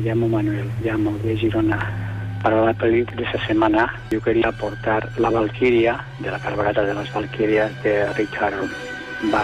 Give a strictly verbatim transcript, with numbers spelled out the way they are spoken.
llamo Manuel, llamo de Girona. Para la película de esta semana yo quería aportar La Valquiria, de la Cabalgata de las Valquirias de Richard